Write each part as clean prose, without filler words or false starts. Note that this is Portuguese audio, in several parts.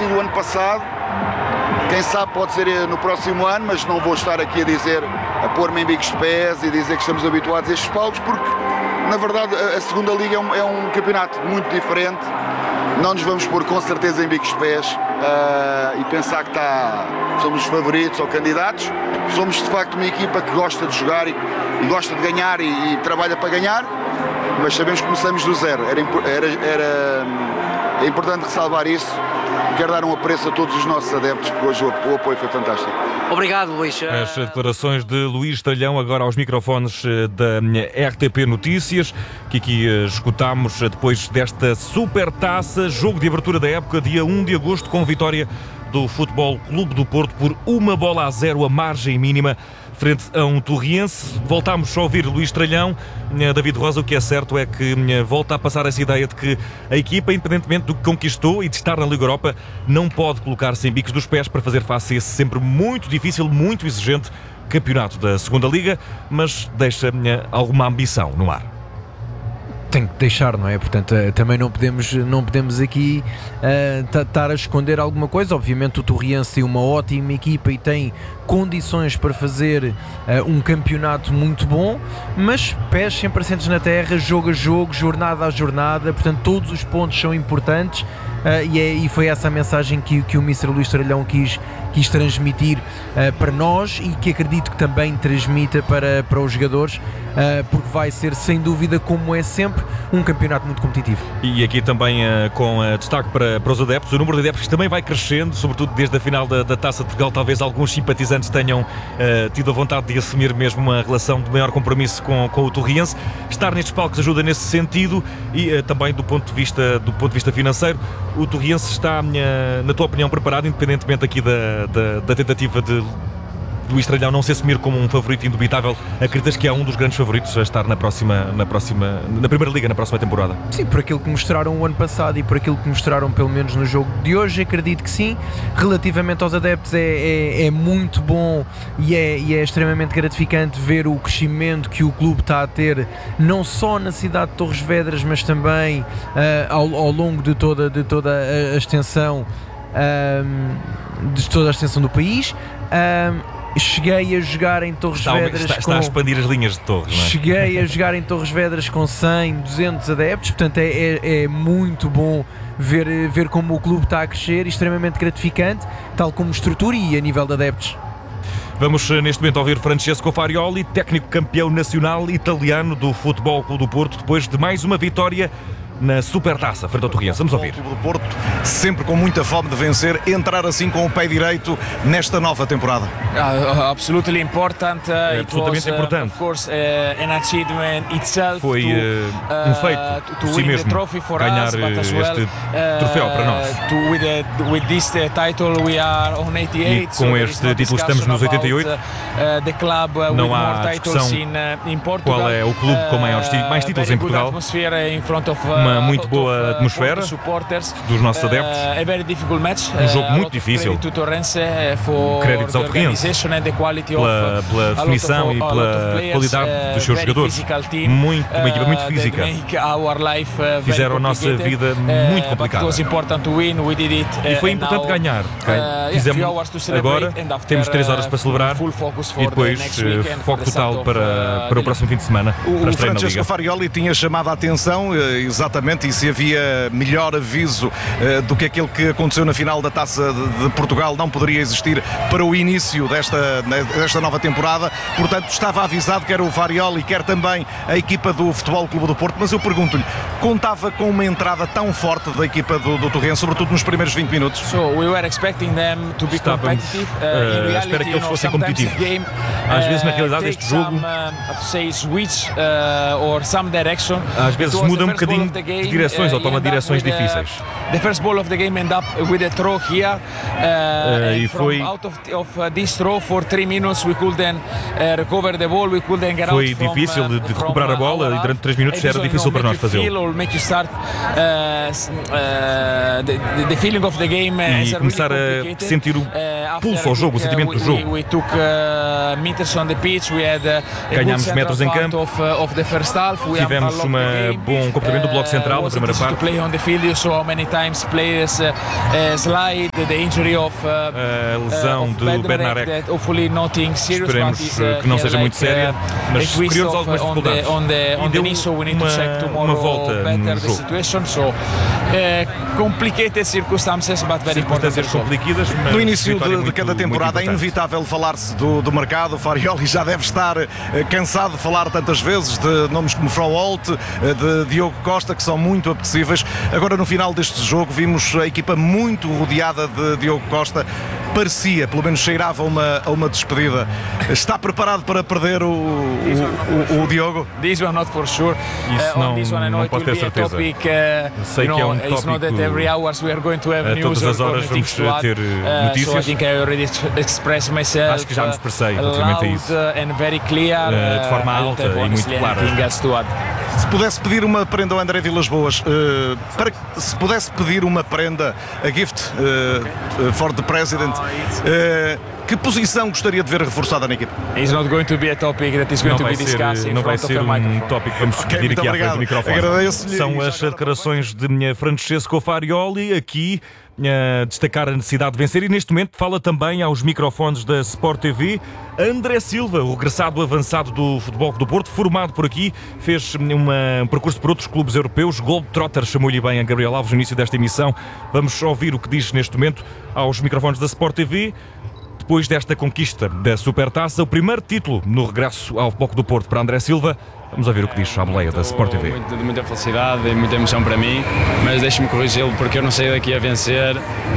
sido o ano passado, quem sabe pode ser no próximo ano, mas não vou estar aqui a pôr-me em bicos de pés e dizer que estamos habituados a estes palcos, porque na verdade a segunda liga é um campeonato muito diferente. Não nos vamos pôr com certeza em bicos de pés e pensar que somos os favoritos ou candidatos. Somos de facto uma equipa que gosta de jogar e gosta de ganhar e trabalha para ganhar, mas sabemos que começamos do zero. É importante ressalvar isso. Quero dar um apreço a todos os nossos adeptos, porque hoje o apoio foi fantástico. Obrigado, Luís. As declarações de Luís Estrelhão agora aos microfones da RTP Notícias, que aqui escutámos depois desta supertaça, jogo de abertura da época, dia 1 de agosto, com vitória do Futebol Clube do Porto por 1-0 a margem mínima frente a um Torriense. Voltámos a ouvir Luís Estrelhão. David Rosa, o que é certo é que volta a passar essa ideia de que a equipa, independentemente do que conquistou e de estar na Liga Europa, não pode colocar-se em bicos dos pés para fazer face a esse sempre muito difícil, muito exigente campeonato da Segunda Liga, mas deixa alguma ambição no ar. Tem que deixar, não é? Portanto, também não podemos aqui estar a esconder alguma coisa. Obviamente o Torriense tem uma ótima equipa e tem condições para fazer um campeonato muito bom, mas pés sempre assentes na terra, jogo a jogo, jornada a jornada, portanto todos os pontos são importantes. E foi essa a mensagem que o Mr. Luís Estrelhão quis transmitir para nós e que acredito que também transmita para os jogadores, porque vai ser sem dúvida, como é sempre, um campeonato muito competitivo. E aqui também com destaque para os adeptos, o número de adeptos também vai crescendo, sobretudo desde a final da Taça de Portugal. Talvez alguns simpatizantes tenham tido a vontade de assumir mesmo uma relação de maior compromisso com o Torriense. Estar nestes palcos ajuda nesse sentido e também do ponto de vista financeiro. O Torriense está, na tua opinião, preparado, independentemente aqui da tentativa de Luís Estrelhão não se assumir como um favorito indubitável? Acreditas que é um dos grandes favoritos a estar na Primeira Liga, na próxima temporada? Sim, por aquilo que mostraram o ano passado e por aquilo que mostraram pelo menos no jogo de hoje, acredito que sim. Relativamente aos adeptos, é muito bom e é extremamente gratificante ver o crescimento que o clube está a ter, não só na cidade de Torres Vedras, mas também ao longo de toda a extensão do país. Cheguei a jogar em Torres Vedras. Está a expandir as linhas de Torres, não é? Cheguei a jogar em Torres Vedras com 100, 200 adeptos, portanto é muito bom ver como o clube está a crescer, extremamente gratificante, tal como estrutura e a nível de adeptos. Vamos neste momento ouvir Francesco Farioli, técnico campeão nacional italiano do Futebol Clube do Porto, depois de mais uma vitória na Supertaça frente ao Torriense. Vamos ouvir. O Clube do Porto, sempre com muita fome de vencer, entrar assim com o pé direito nesta nova temporada. Absolutamente importante. Of course, an achievement itself. Foi um feito por si mesmo ganhar este troféu para nós. With this title we are on 88. E com este título estamos nos 88. Não há discussão qual é o clube com mais títulos em Portugal. Uma muito boa atmosfera dos nossos adeptos. Um jogo muito difícil. Créditos ao Torriense pela definição e pela qualidade dos seus jogadores. Uma equipa muito física. Fizeram a nossa vida muito complicada. E foi importante ganhar. Fizemos agora, temos 3 horas para celebrar e depois foco total para o próximo fim de semana. O Francesco Farioli tinha chamado a atenção exatamente, e se havia melhor aviso do que aquele que aconteceu na final da Taça de Portugal não poderia existir para o início desta nova temporada. Portanto, estava avisado, quer o Farioli, quer também a equipa do Futebol Clube do Porto, mas eu pergunto-lhe, contava com uma entrada tão forte da equipa do Torriense, sobretudo nos primeiros 20 minutos? Estávamos à espera que eles fossem competitivos. Às vezes, na realidade, este jogo às vezes muda um bocadinho de direções ou toma direções difíceis. E foi difícil de recuperar a bola e durante 3 minutos era difícil para nós fazê-lo. E começar a sentir o pulso ao jogo, o sentimento do jogo. Ganhámos metros em campo, tivemos um bom comportamento do bloco central na primeira parte. A lesão do Bednarek, esperemos que não seja muito séria, mas criou-nos algumas dificuldades e deu uma volta no jogo. Complicated circunstâncias, but very important. Mas no início muito, de cada temporada é inevitável falar-se do mercado. O Farioli já deve estar cansado de falar tantas vezes de nomes como Froholt, de Diogo Costa, que são muito apetecíveis. Agora, no final deste jogo, vimos a equipa muito rodeada de Diogo Costa. Parecia, pelo menos cheirava a uma despedida. Está preparado para perder o Diogo? This one not for sure. Isso não pode ter certeza. Sei que é um tópico. Todas as horas vamos ter notícias. Acho que já me expressei relativamente a isso. De forma alta e muito clara. Se pudesse pedir uma prenda ao André Vilas-Boas, se pudesse pedir uma prenda, a gift for the president, que posição gostaria de ver reforçada na equipe? It's not going to be a topic that is going to be discussed in não vai front of ser a um tópico que vamos discutir aqui à frente do microfone. São as declarações de Francesco Farioli, aqui destacar a necessidade de vencer, e neste momento fala também aos microfones da Sport TV André Silva, o regressado avançado do Futebol do Porto, formado por aqui, fez um percurso por outros clubes europeus. Globetrotter chamou-lhe bem a Gabriel Alves no início desta emissão. Vamos ouvir o que diz neste momento aos microfones da Sport TV. Depois desta conquista da Supertaça, o primeiro título no regresso ao Futebol do Porto para André Silva. Vamos ouvir o que diz à boleia da Sport TV. Muita felicidade e muita emoção para mim, mas deixe-me corrigi-lo porque eu não saí daqui a vencer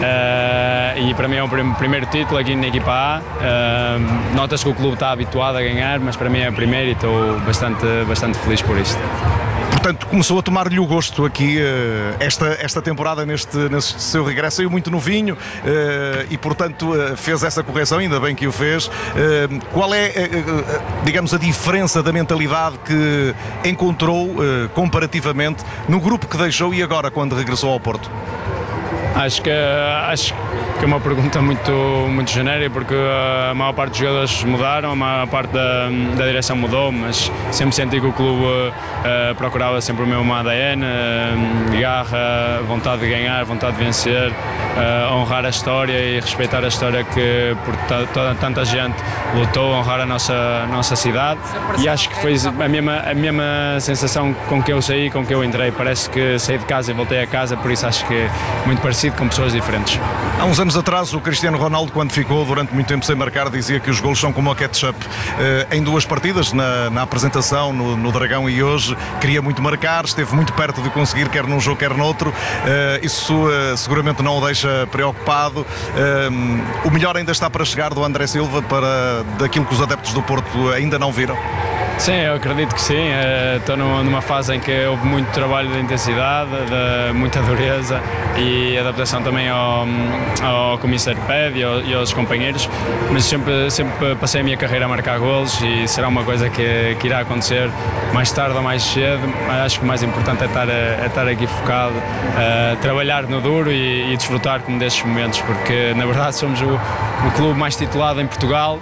e para mim é o primeiro título aqui na equipa A. Notas que o clube está habituado a ganhar, mas para mim é o primeiro e estou bastante feliz por isto. Portanto, começou a tomar-lhe o gosto aqui esta temporada neste seu regresso. Saiu muito novinho e, portanto, fez essa correção, ainda bem que o fez. Qual é, digamos, a diferença da mentalidade que encontrou comparativamente no grupo que deixou e agora quando regressou ao Porto? Acho que é uma pergunta muito genérica, porque a maior parte dos jogadores mudaram, a maior parte da direção mudou, mas sempre senti que o clube procurava sempre o mesmo ADN, garra, vontade de ganhar, vontade de vencer, honrar a história e respeitar a história que por tanta gente lutou, honrar a nossa cidade, e acho que foi a mesma sensação com que eu saí, com que eu entrei. Parece que saí de casa e voltei a casa, por isso acho que é muito parecido, com pessoas diferentes. Há uns anos atrás, o Cristiano Ronaldo, quando ficou durante muito tempo sem marcar, dizia que os golos são como o ketchup. Em duas partidas, na apresentação, no Dragão e hoje, queria muito marcar, esteve muito perto de conseguir, quer num jogo, quer noutro. Isso seguramente não o deixa preocupado. O melhor ainda está para chegar do André Silva, daquilo que os adeptos do Porto ainda não viram? Sim, eu acredito que sim. Estou numa fase em que houve muito trabalho de intensidade, muita dureza e adaptação também ao que o Mister pede e aos companheiros, mas sempre passei a minha carreira a marcar golos e será uma coisa que irá acontecer mais tarde ou mais cedo. Acho que o mais importante é estar aqui focado, trabalhar no duro e desfrutar como destes momentos, porque na verdade somos o clube mais titulado em Portugal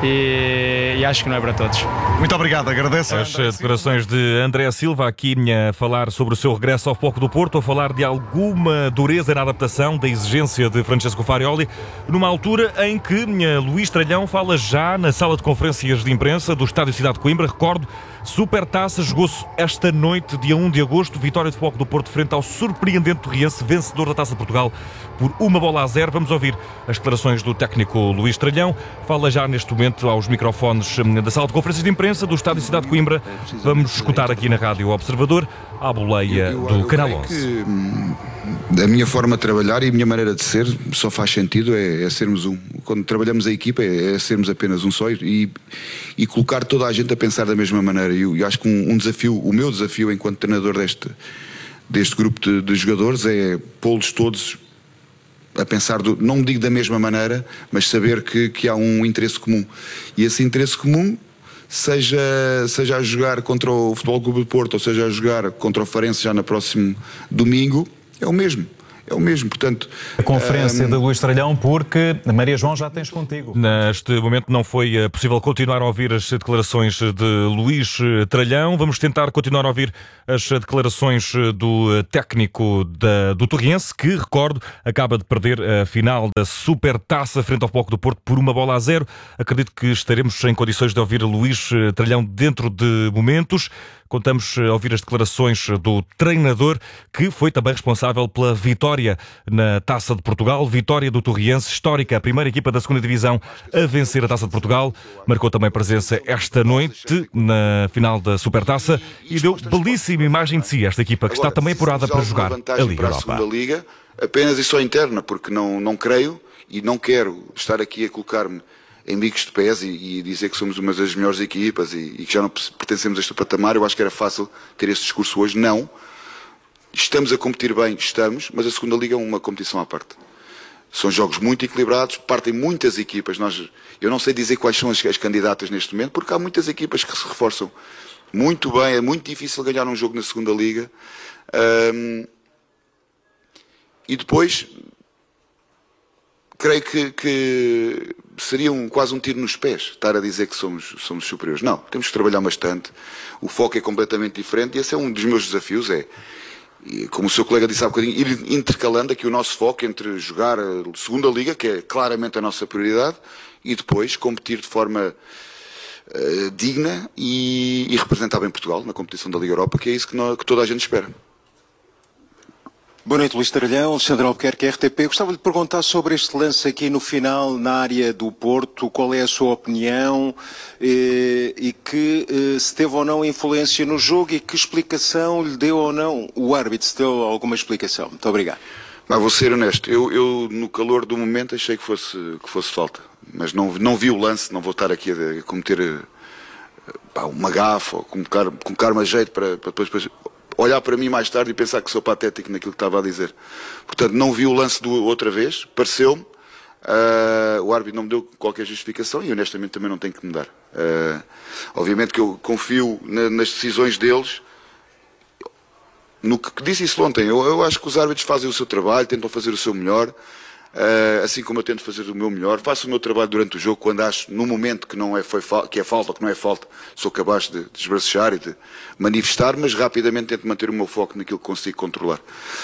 e acho que não é para todos. Muito obrigado, agradeço. As declarações de André Silva aqui a falar sobre o seu regresso ao Futebol do Porto, a falar de alguma dureza na adaptação, da exigência de Francesco Farioli, numa altura em que Luís Tralhão fala já na sala de conferências de imprensa do Estádio Cidade de Coimbra. Recordo, Supertaça jogou-se esta noite, dia 1 de agosto, vitória do Futebol do Porto frente ao surpreendente Torriense, vencedor da Taça de Portugal por 1-0. Vamos ouvir as declarações do técnico Luís Tralhão. Fala já neste momento aos microfones da sala de conferências de imprensa do Estádio Cidade de Coimbra. Vamos escutar aqui na Rádio Observador a boleia do Canal 11. A minha forma de trabalhar e a minha maneira de ser só faz sentido, é sermos um. Quando trabalhamos a equipa é sermos apenas um só e colocar toda a gente a pensar da mesma maneira. E acho que um desafio, o meu desafio enquanto treinador deste grupo de jogadores é pô-los todos a pensar, não digo da mesma maneira, mas saber que há um interesse comum. E esse interesse comum, seja a jogar contra o Futebol Clube do Porto, ou seja a jogar contra o Farense já no próximo domingo, é o mesmo. é o mesmo, portanto... A conferência de Luís Tralhão, porque Maria João já tens contigo. Neste momento não foi possível continuar a ouvir as declarações de Luís Tralhão. Vamos tentar continuar a ouvir as declarações do técnico do Torriense, que, recordo, acaba de perder a final da Supertaça frente ao Futebol Clube do Porto por 1-0. Acredito que estaremos em condições de ouvir Luís Tralhão dentro de momentos. Contamos a ouvir as declarações do treinador, que foi também responsável pela vitória na Taça de Portugal, vitória do Torriense, histórica, a primeira equipa da 2ª Divisão a vencer a Taça de Portugal. Marcou também presença esta noite na final da Supertaça e deu belíssima imagem de si esta equipa, que está também apurada para jogar a Liga Europa. Liga, apenas e só interna, porque não creio e não quero estar aqui a colocar-me em bicos de pés e dizer que somos uma das melhores equipas e que já não pertencemos a este patamar. Eu acho que era fácil ter esse discurso hoje. Não. Estamos a competir bem, estamos, mas a 2ª Liga é uma competição à parte. São jogos muito equilibrados, partem muitas equipas. Eu não sei dizer quais são as candidatas neste momento, porque há muitas equipas que se reforçam muito bem. É muito difícil ganhar um jogo na 2ª Liga. E depois... creio que seria quase um tiro nos pés estar a dizer que somos superiores. Não, temos que trabalhar bastante. O foco é completamente diferente e esse é um dos meus desafios, como o seu colega disse há bocadinho, ir intercalando aqui o nosso foco entre jogar a 2ª Liga, que é claramente a nossa prioridade, e depois competir de forma digna e representar bem Portugal na competição da Liga Europa, que é isso que toda a gente espera. Boa noite, Luís Tralhão, Alexandre Albuquerque, RTP. Gostava de perguntar sobre este lance aqui no final, na área do Porto. Qual é a sua opinião e que se teve ou não influência no jogo e que explicação lhe deu ou não o árbitro, se deu alguma explicação. Muito obrigado. Vou ser honesto. Eu no calor do momento achei que fosse falta, mas não vi o lance. Não vou estar aqui a cometer uma gafa ou colocar-me a jeito para depois olhar para mim mais tarde e pensar que sou patético naquilo que estava a dizer. Portanto, não vi o lance outra vez, pareceu-me. O árbitro não me deu qualquer justificação e honestamente também não tenho que me dar. Obviamente que eu confio nas decisões deles. No que disse isso ontem, eu acho que os árbitros fazem o seu trabalho, tentam fazer o seu melhor. Assim como eu tento fazer o meu melhor, faço o meu trabalho durante o jogo, quando acho, no momento que que é falta ou que não é falta, sou capaz de esbracejar e de manifestar, mas rapidamente tento manter o meu foco naquilo que consigo controlar.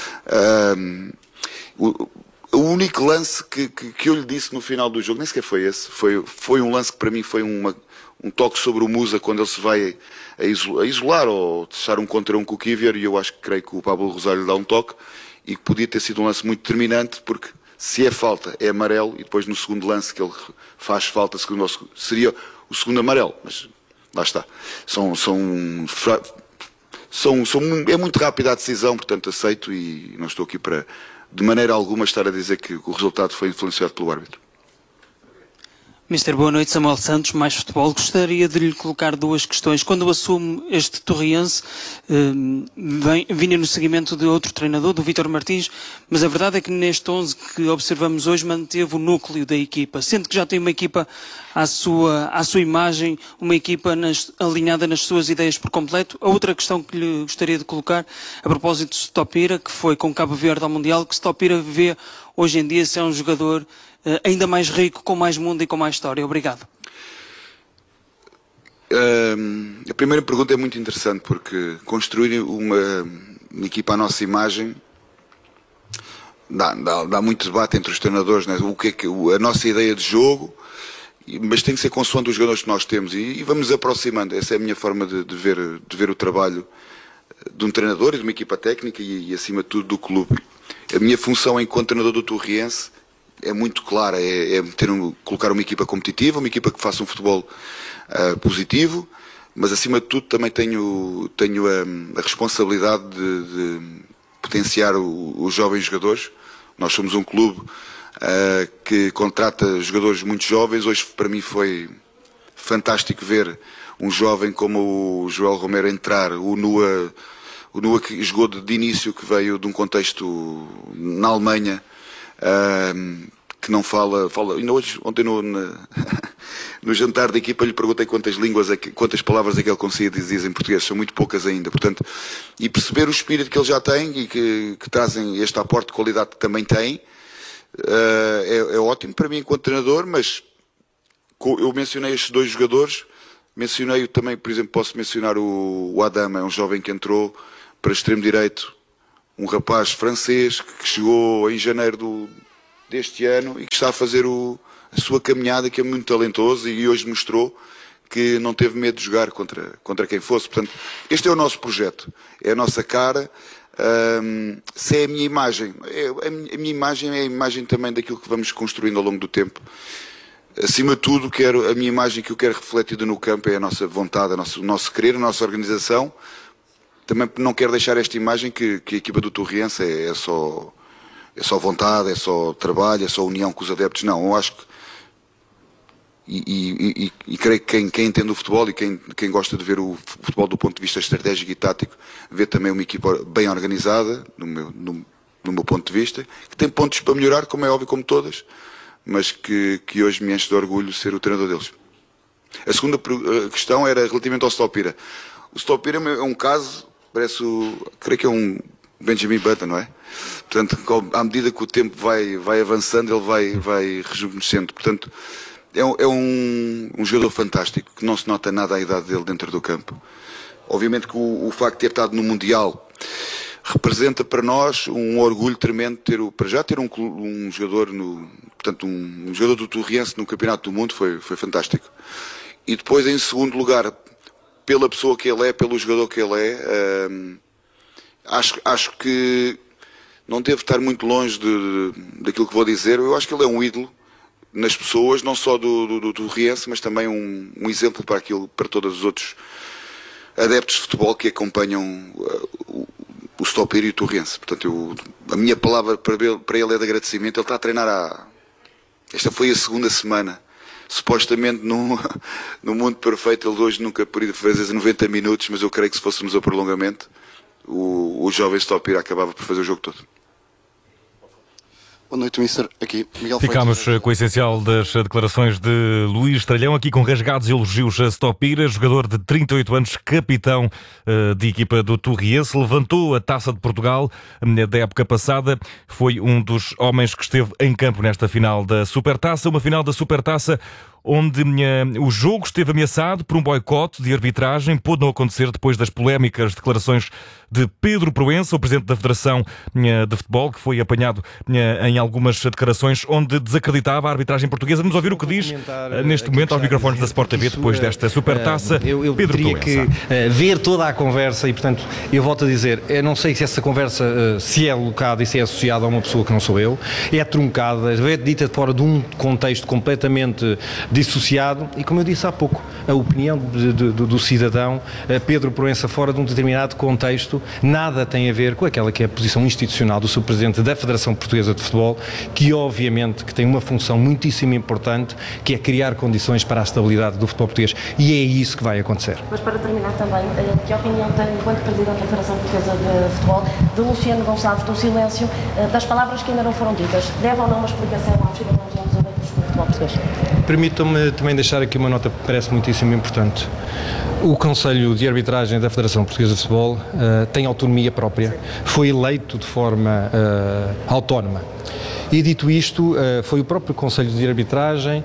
O único lance que eu lhe disse no final do jogo, nem sequer foi esse, foi um lance que para mim foi um toque sobre o Musa, quando ele se vai a isolar ou deixar um contra um com o Kivior, e eu creio que o Pablo Rosário lhe dá um toque, e que podia ter sido um lance muito determinante, porque se é falta, é amarelo, e depois no segundo lance que ele faz falta, seria o segundo amarelo, mas lá está. É muito rápida a decisão, portanto aceito, e não estou aqui para, de maneira alguma, estar a dizer que o resultado foi influenciado pelo árbitro. Mister, boa noite, Samuel Santos, Mais Futebol. Gostaria de lhe colocar duas questões. Quando assume este Torriense, vinha no seguimento de outro treinador, do Vítor Martins, mas a verdade é que neste 11 que observamos hoje manteve o núcleo da equipa. Sente que já tem uma equipa à sua imagem, uma equipa alinhada nas suas ideias por completo. A outra questão que lhe gostaria de colocar, a propósito de Stopira, que foi com Cabo Verde ao Mundial, que Stopira vê hoje em dia se é um jogador ainda mais rico, com mais mundo e com mais história. Obrigado. A primeira pergunta é muito interessante, porque construir uma equipa à nossa imagem dá muito debate entre os treinadores, né? O que é a nossa ideia de jogo, mas tem que ser consoante os jogadores que nós temos, e vamos nos aproximando. Essa é a minha forma de ver o trabalho de um treinador e de uma equipa técnica e acima de tudo do clube. A minha função enquanto treinador do Torriense é muito clara, colocar uma equipa competitiva, uma equipa que faça um futebol positivo, mas acima de tudo também tenho a responsabilidade de potenciar os jovens jogadores. Nós somos um clube que contrata jogadores muito jovens. Hoje para mim foi fantástico ver um jovem como o Joel Romero entrar, o Nua que jogou de início, que veio de um contexto na Alemanha, que não fala ainda hoje, ontem no no jantar da equipa lhe perguntei quantas palavras é que ele conseguia dizer em português, são muito poucas ainda, portanto, e perceber o espírito que ele já tem e que trazem este aporte de qualidade que também tem, é ótimo para mim enquanto treinador, mas eu mencionei estes 2 jogadores, mencionei também, por exemplo, posso mencionar o Adama, é um jovem que entrou para extremo direito, um rapaz francês que chegou em janeiro deste ano e que está a fazer a sua caminhada, que é muito talentoso e hoje mostrou que não teve medo de jogar contra quem fosse. Portanto, este é o nosso projeto, é a nossa cara. Se é a minha imagem, a minha imagem é a imagem também daquilo que vamos construindo ao longo do tempo. Acima de tudo, a minha imagem que eu quero refletida no campo é a nossa vontade, o nosso querer, a nossa organização. Também não quero deixar esta imagem que a equipa do Torriense é só vontade, é só trabalho, é só união com os adeptos. Não, eu acho que e creio que quem entende o futebol e quem gosta de ver o futebol do ponto de vista estratégico e tático, vê também uma equipa bem organizada, no meu ponto de vista, que tem pontos para melhorar, como é óbvio, como todas, mas que hoje me enche de orgulho ser o treinador deles. A segunda questão era relativamente ao Stopira. O Stopira é um caso, creio que é um Benjamin Button, não é? Portanto, à medida que o tempo vai avançando, ele vai rejuvenescendo. Portanto, é um jogador fantástico, que não se nota nada a idade dele dentro do campo. Obviamente que o facto de ter estado no Mundial representa para nós um orgulho tremendo ter um jogador um jogador do Torriense no Campeonato do Mundo foi fantástico. E depois, em segundo lugar, pela pessoa que ele é, pelo jogador que ele é, acho que não devo estar muito longe daquilo que vou dizer. Eu acho que ele é um ídolo nas pessoas, não só do Torriense, mas também um exemplo para todos os outros adeptos de futebol que acompanham o Stopira e o Torriense. Portanto, a minha palavra para ele é de agradecimento. Ele está a treinar esta foi a segunda semana. Supostamente no mundo perfeito ele hoje nunca poderia fazer 90 minutos, mas eu creio que se fôssemos ao prolongamento o jovem Stopira acabava por fazer o jogo todo. Boa noite, Mister. Aqui, Miguel Ficámos com o essencial das declarações de Luís Estrelhão, aqui com rasgados elogios a Stopira, jogador de 38 anos, capitão de equipa do Torriense, levantou a Taça de Portugal da época passada, foi um dos homens que esteve em campo nesta final da Supertaça, uma final da Supertaça onde o jogo esteve ameaçado por um boicote de arbitragem, pôde não acontecer depois das polémicas declarações de Pedro Proença, o presidente da Federação de Futebol, que foi apanhado em algumas declarações onde desacreditava a arbitragem portuguesa. Vamos ouvir o que diz neste momento aos microfones da Sport TV depois desta Supertaça. Eu Pedro teria Proença. Que ver toda a conversa e, portanto, eu volto a dizer, eu não sei se essa conversa se é alocada e se é associada a uma pessoa que não sou eu, é truncada, é dita fora de um contexto completamente dissociado e, como eu disse há pouco, a opinião do cidadão Pedro Proença fora de um determinado contexto nada tem a ver com aquela que é a posição institucional do seu presidente da Federação Portuguesa de Futebol, que obviamente que tem uma função muitíssimo importante, que é criar condições para a estabilidade do futebol português, e é isso que vai acontecer. Mas para terminar também, que opinião tem, enquanto presidente da Federação Portuguesa de Futebol, de Luciano Gonçalves, do silêncio das palavras que ainda não foram ditas? Deve ou não uma explicação aos cidadãos e aos adeptos do futebol português? Permitam-me também deixar aqui uma nota que parece muitíssimo importante. O Conselho de Arbitragem da Federação Portuguesa de Futebol tem autonomia própria, foi eleito de forma autónoma. E dito isto, foi o próprio Conselho de Arbitragem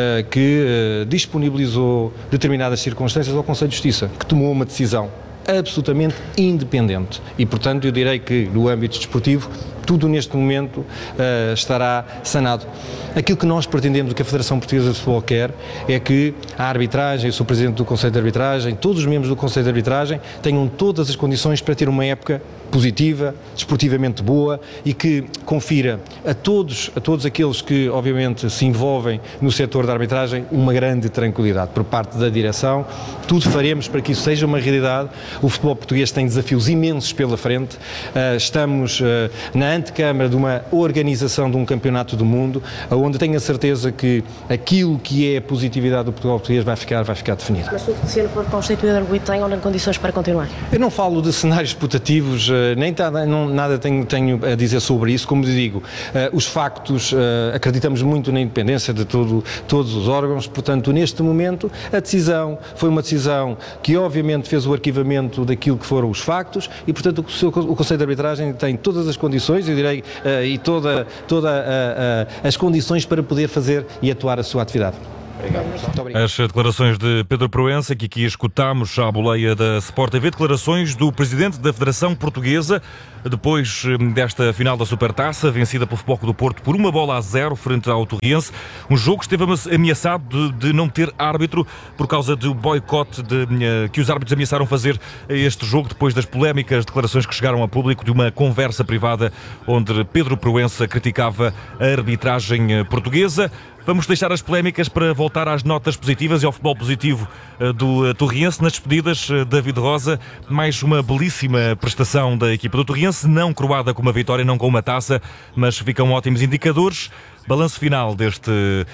que disponibilizou determinadas circunstâncias ao Conselho de Justiça, que tomou uma decisão absolutamente independente. E, portanto, eu direi que no âmbito desportivo tudo neste momento estará sanado. Aquilo que nós pretendemos, que a Federação Portuguesa de Futebol quer, é que a arbitragem, eu sou presidente do Conselho de Arbitragem, todos os membros do Conselho de Arbitragem tenham todas as condições para ter uma época positiva, desportivamente boa e que confira a todos aqueles que, obviamente, se envolvem no setor da arbitragem uma grande tranquilidade por parte da direção. Tudo faremos para que isso seja uma realidade. O futebol português tem desafios imensos pela frente. Estamos na antecâmara de uma organização de um campeonato do mundo, onde tenho a certeza que aquilo que é a positividade do futebol português vai ficar definido. Mas se o Luciano for constituído árbitro, tem ou não condições para continuar? Eu não falo de cenários putativos nem nada tenho a dizer sobre isso. Como digo, os factos, acreditamos muito na independência de todos os órgãos, portanto, neste momento, a decisão foi uma decisão que obviamente fez o arquivamento daquilo que foram os factos e, portanto, o Conselho de Arbitragem tem todas as condições, eu direi, e todas as condições para poder fazer e atuar a sua atividade. Obrigado. As declarações de Pedro Proença, que aqui escutámos à boleia da Sport TV, declarações do Presidente da Federação Portuguesa, depois desta final da Supertaça, vencida pelo Futebol Clube do Porto por 1-0 frente ao Torriense, um jogo que esteve ameaçado de não ter árbitro por causa do boicote que os árbitros ameaçaram fazer a este jogo, depois das polémicas declarações que chegaram a público de uma conversa privada onde Pedro Proença criticava a arbitragem portuguesa. Vamos deixar as polémicas para voltar às notas positivas e ao futebol positivo do Torriense. Nas despedidas, David Rosa, mais uma belíssima prestação da equipa do Torriense, não coroada com uma vitória, não com uma taça, mas ficam ótimos indicadores. Balanço final deste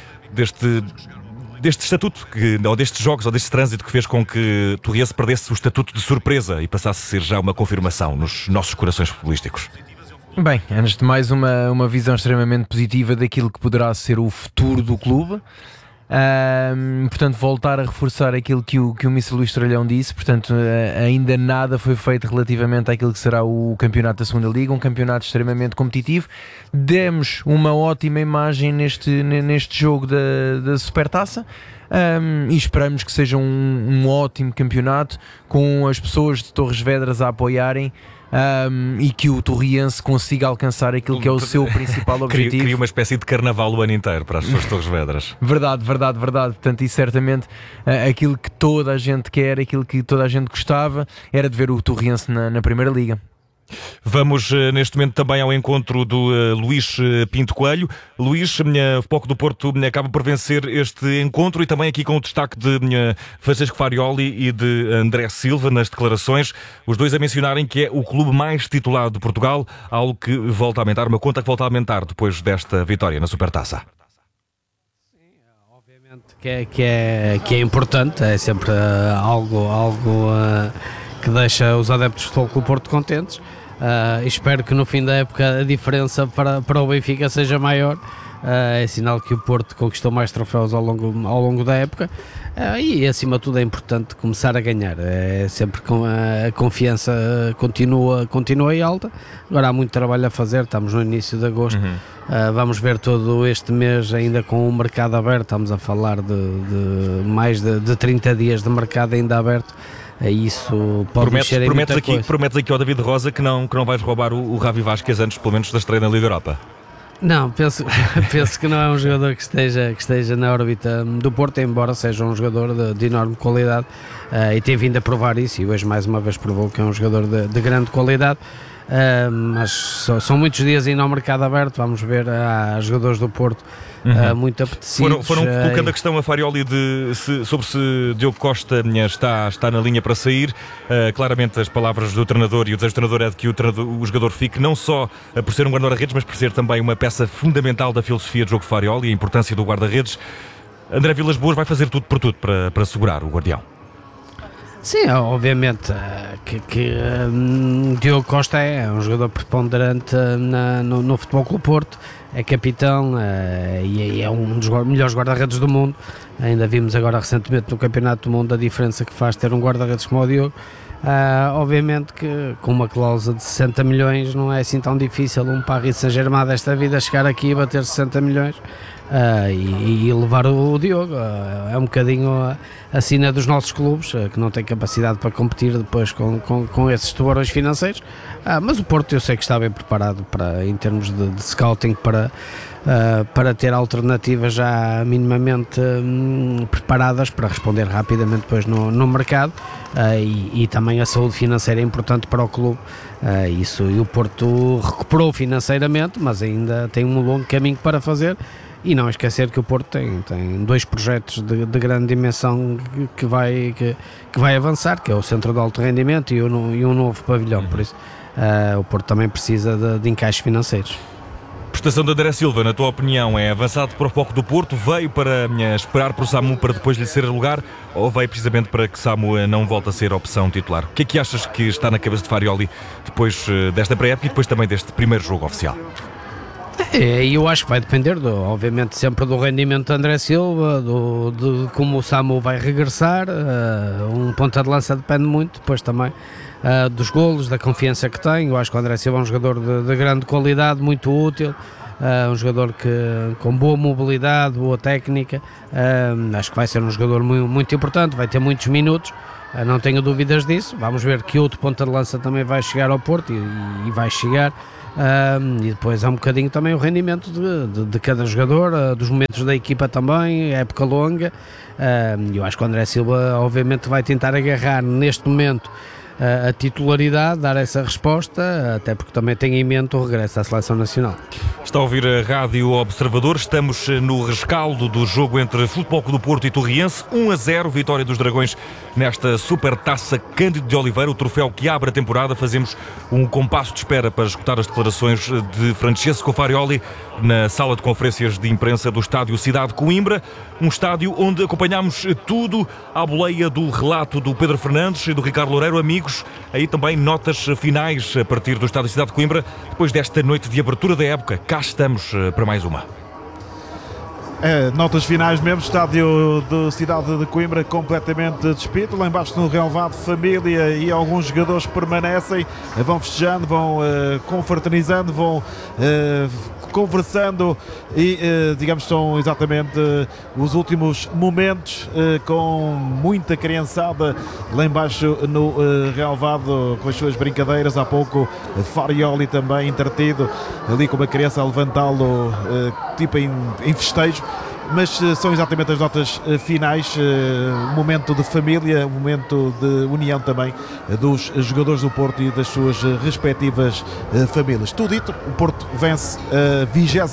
estatuto, ou destes jogos, ou deste trânsito que fez com que Torriense perdesse o estatuto de surpresa e passasse a ser já uma confirmação nos nossos corações futebolísticos. Bem, antes de mais uma visão extremamente positiva daquilo que poderá ser o futuro do clube. Portanto, voltar a reforçar aquilo que o Mr. Luís Tralhão disse. Portanto, ainda nada foi feito relativamente àquilo que será o campeonato da segunda Liga, um campeonato extremamente competitivo. Demos uma ótima imagem neste jogo da Supertaça. E esperamos que seja um ótimo campeonato, com as pessoas de Torres Vedras a apoiarem. E que o Torriense consiga alcançar aquilo que é o seu principal objetivo. Cria uma espécie de carnaval o ano inteiro para as pessoas de Torres Vedras. Verdade. Portanto, e certamente aquilo que toda a gente quer, aquilo que toda a gente gostava, era de ver o Torriense na Primeira Liga. Vamos neste momento também ao encontro do Luís Pinto Coelho. Luís, o Futebol do Porto acaba por vencer este encontro e também aqui com o destaque de Francesco Farioli e de André Silva nas declarações, os dois a mencionarem que é o clube mais titulado de Portugal, algo que volta a aumentar, uma conta que volta a aumentar depois desta vitória na Supertaça. Que é importante, é sempre algo que deixa os adeptos do Futebol Clube Porto contentes. Espero que no fim da época a diferença para o Benfica seja maior. É sinal que o Porto conquistou mais troféus ao longo da época, e acima de tudo é importante começar a ganhar. É sempre com a confiança continua aí alta. Agora há muito trabalho a fazer, estamos no início de agosto. Vamos ver todo este mês ainda com o mercado aberto, estamos a falar de mais de 30 dias de mercado ainda aberto. Isso pode mexer em muita coisa. Prometes aqui ao David Rosa que não vais roubar o Ravi Vázquez antes, pelo menos, da estreia na Liga Europa? Não, penso que não é um jogador que esteja na órbita do Porto, embora seja um jogador de enorme qualidade, e tem vindo a provar isso, e hoje mais uma vez provou que é um jogador de grande qualidade. Mas são muitos dias ainda ao mercado aberto. Vamos ver, há jogadores do Porto muito apetecidos. Foram colocando a questão a Farioli sobre se Diogo Costa está na linha para sair. Claramente as palavras do treinador e o desejo do treinador é de que o jogador fique, não só por ser um guarda-redes, mas por ser também uma peça fundamental da filosofia de jogo de Farioli e a importância do guarda-redes. André Vilas Boas vai fazer tudo por tudo para segurar o guardião. Sim, obviamente que Diogo Costa é um jogador preponderante no Futebol Clube Porto, é capitão, e é um dos melhores guarda-redes do mundo. Ainda vimos agora recentemente no Campeonato do Mundo a diferença que faz ter um guarda-redes como o Diogo. Obviamente que com uma cláusula de 60 milhões não é assim tão difícil um Paris Saint-Germain desta vida chegar aqui e bater 60 milhões e levar o Diogo. É um bocadinho a sina dos nossos clubes, que não têm capacidade para competir depois com esses tubarões financeiros, mas o Porto eu sei que está bem preparado em termos de scouting para ter alternativas já minimamente preparadas para responder rapidamente depois no mercado, e também a saúde financeira é importante para o clube. E o Porto recuperou financeiramente, mas ainda tem um longo caminho para fazer. E não esquecer que o Porto tem dois projetos de grande dimensão que vai avançar, que é o Centro de Alto Rendimento e um novo pavilhão. Por isso o Porto também precisa de encaixes financeiros. prestação de André Silva, na tua opinião, é avançado para o Futebol Clube do Porto? Veio para esperar por Samu para depois lhe ser lugar? Ou veio precisamente para que Samu não volte a ser a opção titular? O que é que achas que está na cabeça de Farioli depois desta pré-época e depois também deste primeiro jogo oficial? Eu acho que vai depender, obviamente, sempre do rendimento de André Silva, de como o Samu vai regressar. Um ponta de lança depende muito, depois também dos golos, da confiança que tem. Eu acho que o André Silva é um jogador de grande qualidade, muito útil, um jogador com boa mobilidade, boa técnica. Acho que vai ser um jogador muito importante, vai ter muitos minutos. Não tenho dúvidas disso. Vamos ver que outro ponta de lança também vai chegar ao Porto e vai chegar. E depois há um bocadinho também o rendimento de cada jogador, dos momentos da equipa também, época longa. Eu acho que o André Silva obviamente vai tentar agarrar neste momento a titularidade, dar essa resposta, até porque também tem em mente o regresso à Seleção Nacional. Está a ouvir a Rádio Observador, estamos no rescaldo do jogo entre Futebol Clube do Porto e Torriense, 1-0, vitória dos Dragões nesta Supertaça Cândido de Oliveira, o troféu que abre a temporada. Fazemos um compasso de espera para escutar as declarações de Francesco Farioli na sala de conferências de imprensa do estádio Cidade de Coimbra, um estádio onde acompanhámos tudo à boleia do relato do Pedro Fernandes e do Ricardo Loureiro. Amigos, aí também notas finais a partir do estádio Cidade de Coimbra, depois desta noite de abertura da época. Cá estamos para mais uma. Notas finais mesmo, estádio de Cidade de Coimbra completamente despido, lá embaixo no relvado família e alguns jogadores permanecem, vão festejando, vão confraternizando, vão conversando e digamos são exatamente os últimos momentos com muita criançada lá embaixo no relvado com as suas brincadeiras. Há pouco Farioli também entretido ali com uma criança a levantá-lo tipo em festejo. Mas são exatamente as notas finais, um momento de família, um momento de união também dos jogadores do Porto e das suas respectivas famílias. Tudo dito, o Porto vence a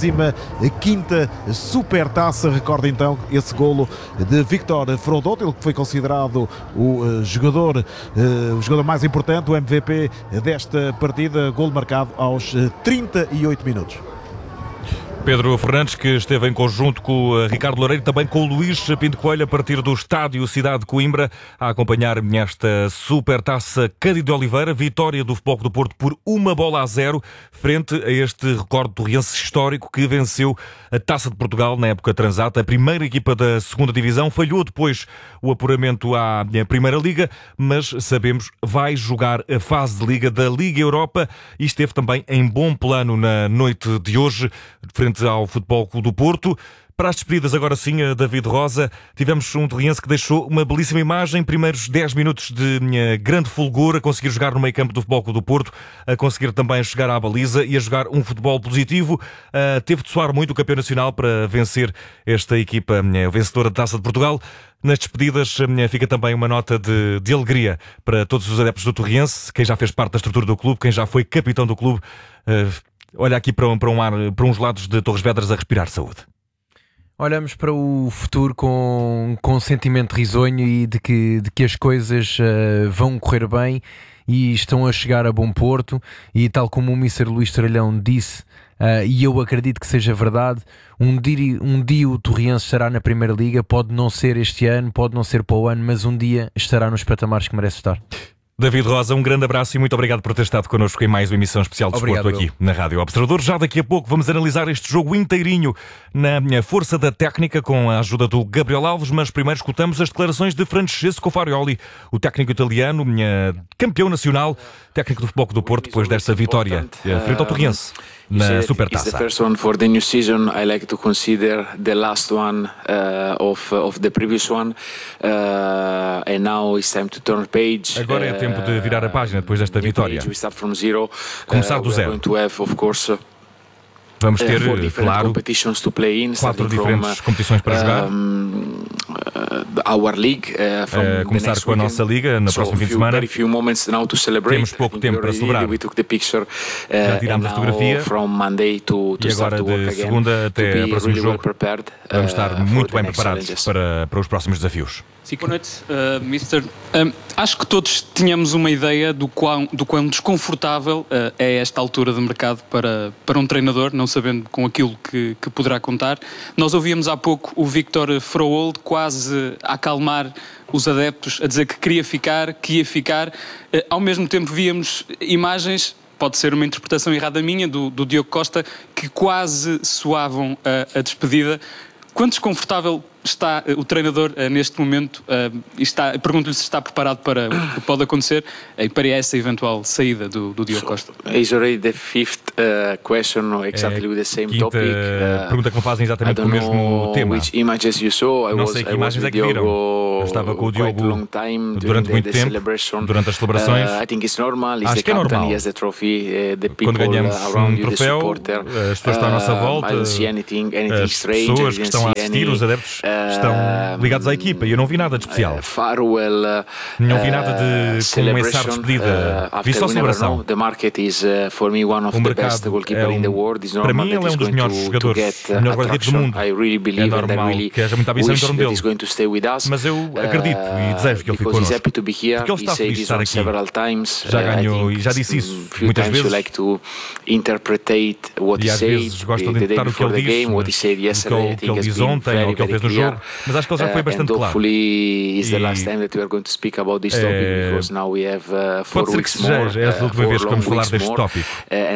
25ª Supertaça. Recorda então esse golo de Victor Frodótil, que foi considerado o jogador mais importante, o MVP desta partida, golo marcado aos 38 minutos. Pedro Fernandes, que esteve em conjunto com o Ricardo Loureiro, também com o Luís Pinto Coelho, a partir do estádio Cidade de Coimbra, a acompanhar esta Supertaça Cândido de Oliveira, vitória do Futebol Clube do Porto por 1-0, frente a este recorde torriense histórico que venceu a Taça de Portugal na época transata. A primeira equipa da segunda divisão falhou depois o apuramento à Primeira Liga, mas sabemos vai jogar a fase de Liga da Liga Europa e esteve também em bom plano na noite de hoje, frente ao Futebol Clube do Porto. Para as despedidas, agora sim, a David Rosa, tivemos um torriense que deixou uma belíssima imagem, primeiros 10 minutos de grande fulgor, a conseguir jogar no meio campo do Futebol Clube do Porto, a conseguir também chegar à baliza e a jogar um futebol positivo. Teve de soar muito o campeão nacional para vencer esta equipa vencedora da Taça de Portugal. Nas despedidas fica também uma nota de alegria para todos os adeptos do torriense, quem já fez parte da estrutura do clube, quem já foi capitão do clube. Olha aqui para uns lados de Torres Vedras a respirar saúde. Olhamos para o futuro com sentimento risonho e de que as coisas vão correr bem e estão a chegar a bom porto. E tal como o Mr. Luís Tralhão disse, e eu acredito que seja verdade, um dia o Torriense estará na Primeira Liga. Pode não ser este ano, pode não ser para o ano, mas um dia estará nos patamares que merece estar. David Rosa, um grande abraço e muito obrigado por ter estado connosco em mais uma emissão especial de desporto aqui na Rádio Observador. Já daqui a pouco vamos analisar este jogo inteirinho na força da técnica com a ajuda do Gabriel Alves, mas primeiro escutamos as declarações de Francesco Farioli, o técnico italiano, campeão nacional, técnico do Futebol Clube do Porto, depois desta vitória frente ao Torriense na Supertaça. It's the first one for the new season. I like to consider the last one of the previous one, and now it's time to turn page. Agora é tempo de virar a página depois desta vitória. Começar do zero. Vamos ter, claro, 4 diferentes competições para jogar. Começar com a nossa Liga no próximo fim de semana. Temos pouco tempo para celebrar. Já tirámos a fotografia e agora de segunda até ao próximo jogo vamos estar muito bem preparados para os próximos desafios. Boa noite, Mister. Acho que todos tínhamos uma ideia do quão desconfortável é esta altura de mercado para um treinador, não sabendo com aquilo que poderá contar. Nós ouvíamos há pouco o Viktor Froholt quase a acalmar os adeptos, a dizer que queria ficar, que ia ficar. Ao mesmo tempo víamos imagens, pode ser uma interpretação errada minha, do Diogo Costa, que quase soavam a despedida. Quão desconfortável está o treinador neste momento? Pergunto-lhe se está preparado para o que pode acontecer e para essa eventual saída do Diogo Costa. It's already the fifth question, exactly with the same topic. Pergunta que me fazem exatamente com o mesmo tema. Which images you saw? Não sei que imagens é que viram. Eu estava com o Diogo durante muito tempo, durante as celebrações. Acho que é normal. Quando ganhamos um troféu, as pessoas estão à nossa volta, as pessoas que estão a assistir, os adeptos estão ligados à equipa, e eu não vi nada de especial. Não vi nada de começar a despedida. Vi só a celebração. O mercado, para mim, ele é um dos melhores jogadores, melhores guarda-redes do mundo. É normal que haja muita ambição em torno dele. Mas eu acredito e desejo que ele fique connosco, porque ele está feliz de estar aqui. Já ganhou e já disse isso muitas vezes. E às vezes gosta de interpretar o que ele diz, o que ele diz ontem, ou o que ele fez no jogo, mas acho que ele já foi bastante claro. Pode ser que seja a última vez que vamos falar deste tópico.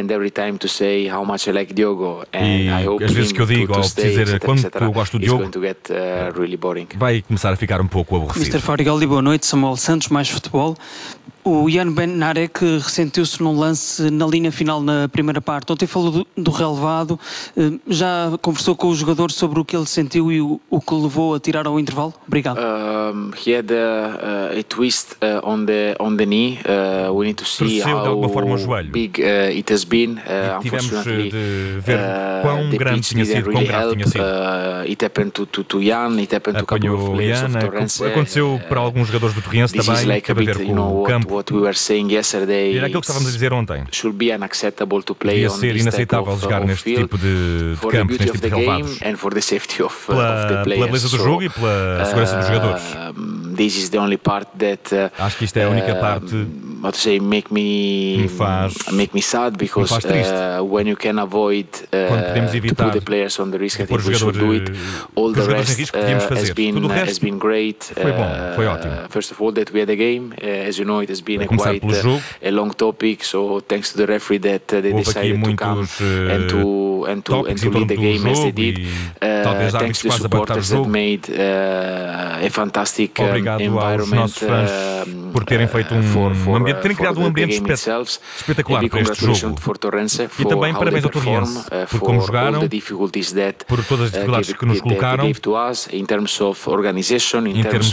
E às vezes que eu digo, ao dizer quanto eu gosto do Diogo, vai começar a ficar um pouco aborrecido. Mr. Farigaldi, boa noite. Samuel Santos, Mais Futebol. O Jan Bednarek ressentiu-se num lance na linha final na primeira parte. Ontem falou do relevado. Já conversou com o jogador sobre o que ele sentiu e o que levou a tirar ao intervalo? Obrigado. He had a twist on the knee. We need to see how big it has been. Tivemos de ver quão grande tinha sido, quão grave tinha sido. It happened to Jan, it happened to a couple of players of Torrense. Aconteceu para alguns jogadores do Torrense também, teve a ver com o campo. What we were saying yesterday, era aquilo que estávamos a dizer ontem. Should be unacceptable to play devia ser inaceitável jogar neste tipo de campos, neste tipo de relevados. Pela beleza do jogo e pela segurança dos jogadores. This is the only part that, acho que isto é a única parte make me sad, because when you can avoid to put the players on the risk, I think we should do it. All the rest has been great. Foi bom, foi ótimo. First of all, that we had a game, as you know, it has been quite a long topic, so thanks to the referee that they decided to come and to lead the game as they did. Thanks to the supporters that made a fantastic environment por terem feito ambiente, terem criado um ambiente espetacular para este jogo. E também parabéns ao Torrense por como jogaram, por todas as dificuldades que nos colocaram em termos organizativos, em termos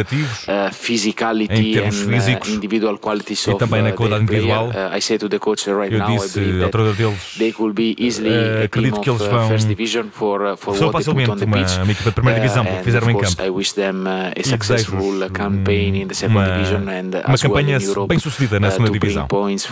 físicos e também na qualidade individual. Eu disse ao treinador deles, acredito que eles são facilmente uma equipa de primeira divisão, porque fizeram em campo. E desejo uma campanha bem sucedida na segunda divisão.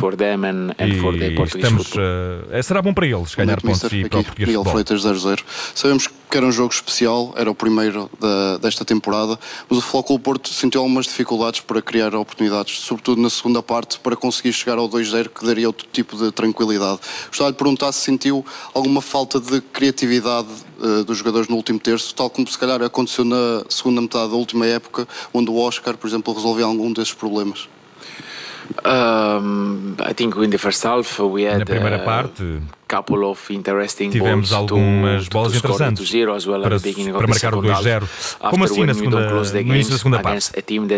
E estamos, será bom para eles ganhar pontos e para o Português de Futebol. Freitas 0-0. Sabemos que era um jogo especial, era o primeiro desta temporada, mas o Futebol Clube Porto sentiu algumas dificuldades para criar oportunidades, sobretudo na segunda parte, para conseguir chegar ao 2-0, que daria outro tipo de tranquilidade. Gostava de perguntar se sentiu alguma falta de criatividade dos jogadores no último terço, tal como se calhar aconteceu na segunda metade da última época, onde o Oscar, por exemplo, resolveu algum desses problemas. I think in the first half we had na primeira parte couple of interesting tivemos algumas bolas interessantes para marcar o 2-0, como assim no início da segunda parte.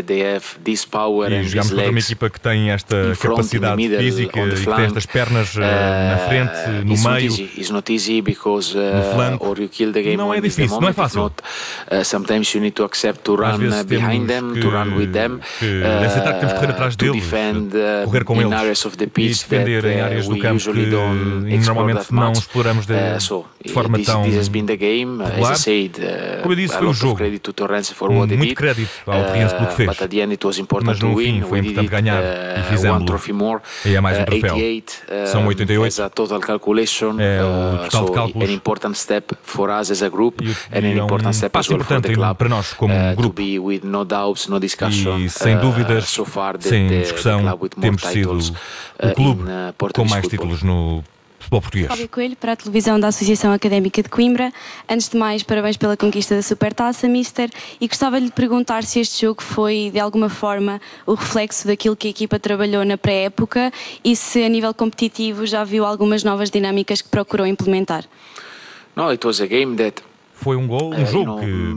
E jogámos contra uma equipa que tem esta capacidade física e que tem estas pernas na frente, no meio, no flanco. Não é difícil, não é fácil. Às vezes temos que aceitar que temos que correr atrás deles, correr com eles e defender em áreas do campo que normalmente não exploramos de forma tão regular. Como eu disse, foi um jogo. Muito crédito ao Torrense pelo que fez. Mas no fim foi importante ganhar e fizemos-lo. E é mais um troféu. São 88. É o total de cálculo. E é um passo importante importante para nós como grupo e sem dúvidas, sem discussão, temos sido o clube com mais títulos no futebol português. Fábio Coelho, para a televisão da Associação Académica de Coimbra. Antes de mais, parabéns pela conquista da Supertaça, Mister, e gostava de lhe perguntar se este jogo foi, de alguma forma, o reflexo daquilo que a equipa trabalhou na pré-época e se, a nível competitivo, já viu algumas novas dinâmicas que procurou implementar. No, it was a game that foi um jogo que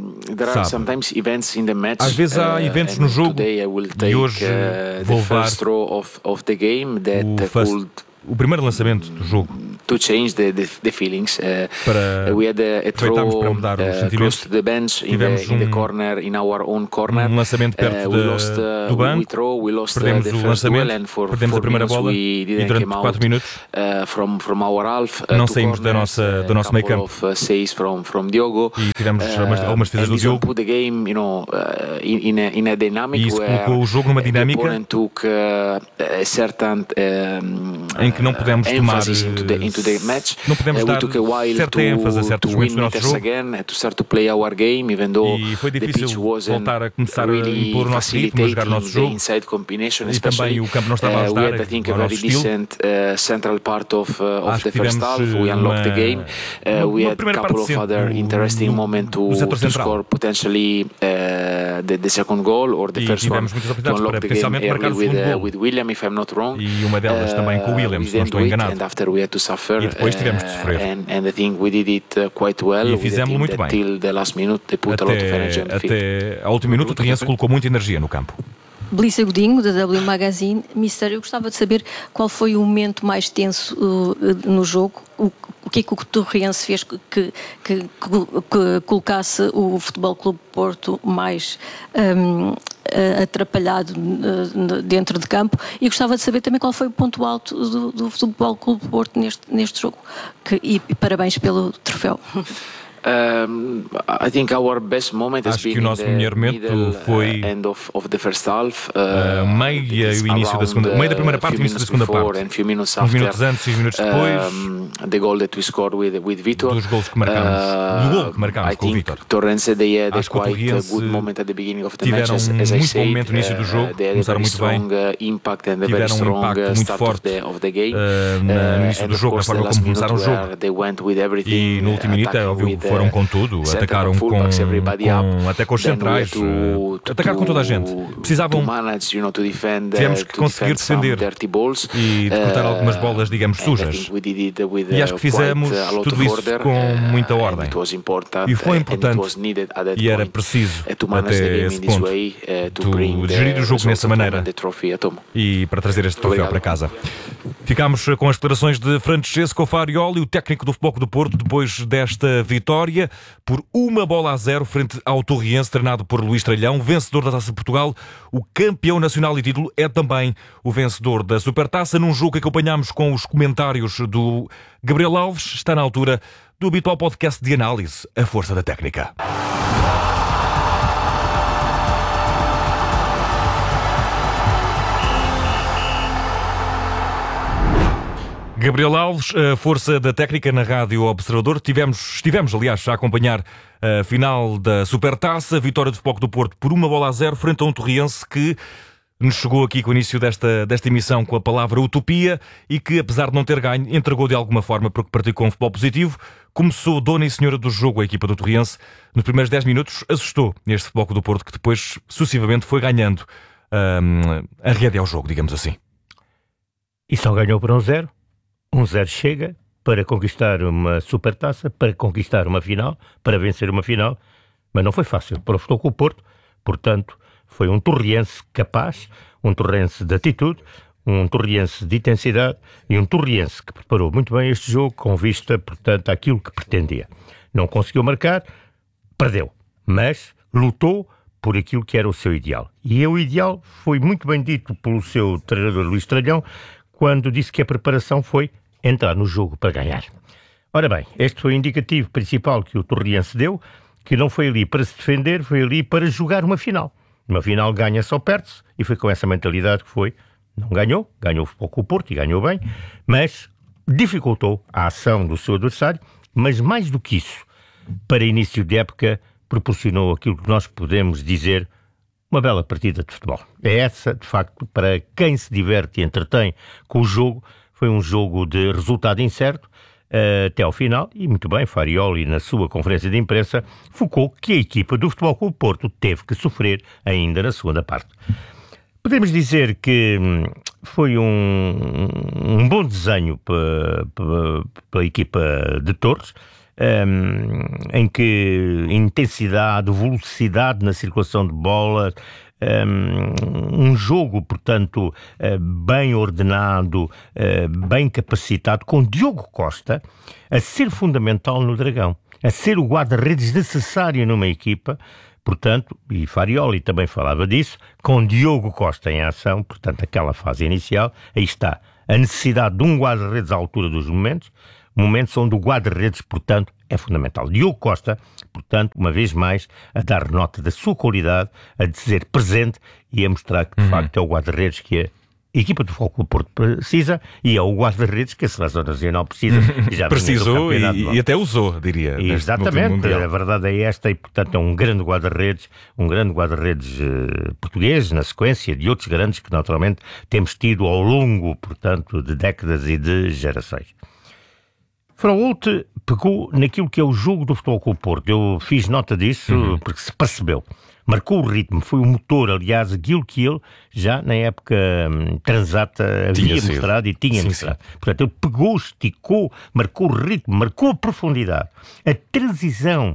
às vezes há eventos no jogo e hoje vou levar o primeiro lançamento do jogo to change the feelings. We had a throw close to the bench in the corner, in our own corner. Lançamento perto do banco. Perdemos o lançamento, perdemos a primeira bola e durante 4 minutos from our half, não saímos do nosso meio campo. E tivemos algumas defesas do Diogo. E isso colocou o jogo numa dinâmica em que não podemos tomar não podemos dar certa ênfase a certos momentos do nosso jogo e foi difícil voltar a começar a impor o nosso ritmo, a jogar o nosso jogo e também o campo não estava a ajudar ao nosso estilo. Acho que tivemos uma primeira parte decente no setor central e tivemos muitas oportunidades para potencialmente marcar o segundo gol e uma delas também com o William, se não estou enganado. E depois tivemos de sofrer. E fizemos muito bem. Até ao último minuto o Torriense colocou muita energia no campo. Belissa Godinho, da W Magazine. Mister, eu gostava de saber qual foi o momento mais tenso no jogo. O que é que o Torriense fez que colocasse o Futebol Clube Porto mais atrapalhado dentro de campo, e gostava de saber também qual foi o ponto alto do Futebol Clube Porto neste jogo, e parabéns pelo troféu. Acho que o nosso melhor momento foi meio e o início da segunda, meio da primeira parte e o início da segunda parte. Uns minutos antes, 6 minutos depois, dos gols que marcámos, do gol que marcámos com o Vítor. Acho que o Torriense tiveram um muito bom momento no início do jogo, começaram muito bem, tiveram um impacto muito forte no início do jogo, na forma como começaram o jogo, e no último minuto, é óbvio, foram com tudo, atacaram até com os centrais, atacaram com toda a gente. Precisavam, tivemos que conseguir defender e cortar algumas bolas, digamos, sujas. E acho que fizemos tudo isso com muita ordem. E foi importante e era preciso até esse ponto de gerir o jogo nessa maneira e para trazer este troféu para casa. Ficámos com as declarações de Francesco Farioli, o técnico do Futebol Clube do Porto, depois desta vitória por 1-0 frente ao Torriense, treinado por Luís Tralhão, vencedor da Taça de Portugal. O campeão nacional e título é também o vencedor da Supertaça, num jogo que acompanhámos com os comentários do Gabriel Alves. Está na altura do habitual podcast de análise, A Força da Técnica. Gabriel Alves, a Força da Técnica na Rádio Observador. Estivemos, aliás, a acompanhar a final da Supertaça, vitória do Futebol Clube do Porto por 1-0 frente a um Torriense que nos chegou aqui com o início desta emissão com a palavra utopia e que, apesar de não ter ganho, entregou de alguma forma porque praticou um futebol positivo. Começou dona e senhora do jogo a equipa do Torriense. Nos primeiros 10 minutos assustou este Futebol Clube do Porto que depois, sucessivamente, foi ganhando a rédea ao jogo, digamos assim. E só ganhou por 1-0. 1-0 chega para conquistar uma Supertaça, para conquistar uma final, para vencer uma final, mas não foi fácil para o Futebol Clube do Porto. Portanto, foi um Torriense capaz, um Torriense de atitude, um Torriense de intensidade e um Torriense que preparou muito bem este jogo com vista, portanto, àquilo que pretendia. Não conseguiu marcar, perdeu, mas lutou por aquilo que era o seu ideal. E o ideal foi muito bem dito pelo seu treinador Luís Tralhão, quando disse que a preparação foi entrar no jogo para ganhar. Ora bem, este foi o indicativo principal que o Torriense deu, que não foi ali para se defender, foi ali para jogar uma final. Uma final ganha-se ou perde-se, e foi com essa mentalidade que foi. Não ganhou o Futebol Clube do Porto e ganhou bem, mas dificultou a ação do seu adversário, mas mais do que isso, para início de época, proporcionou aquilo que nós podemos dizer uma bela partida de futebol. É essa, de facto, para quem se diverte e entretém com o jogo, foi um jogo de resultado incerto até ao final, e muito bem, Farioli, na sua conferência de imprensa, focou que a equipa do Futebol Clube Porto teve que sofrer ainda na segunda parte. Podemos dizer que foi um bom desenho pela equipa de Torres, em que intensidade, velocidade na circulação de bola, um jogo, portanto, bem ordenado, bem capacitado, com Diogo Costa a ser fundamental no Dragão, a ser o guarda-redes necessário numa equipa. Portanto, e Farioli também falava disso, com Diogo Costa em ação, portanto, aquela fase inicial, aí está a necessidade de um guarda-redes à altura dos momentos onde o guarda-redes, portanto, é fundamental. Diogo Costa, portanto, uma vez mais, a dar nota da sua qualidade, a dizer presente e a mostrar que, de facto, é o guarda-redes que a equipa do Futebol Clube Porto precisa e é o guarda-redes que a Seleção Nacional precisa. Já precisou e até usou, diria. Exatamente, a verdade é esta e, portanto, é um grande guarda-redes português, na sequência de outros grandes que, naturalmente, temos tido ao longo, portanto, de décadas e de gerações. Froholt pegou naquilo que é o jogo do Futebol Clube Porto. Eu fiz nota disso porque se percebeu. Marcou o ritmo, foi o motor, aliás, aquilo que ele já na época transata havia mostrado e tinha mostrado. Portanto, ele pegou, esticou, marcou o ritmo, marcou a profundidade. A transição